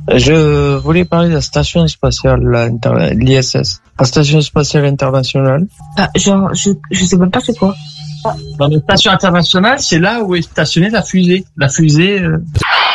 Je voulais parler de la station spatiale, l'ISS. La station spatiale internationale. Ah, genre, je sais même pas c'est quoi. Dans la station internationale, c'est là où est stationnée la fusée. La fusée.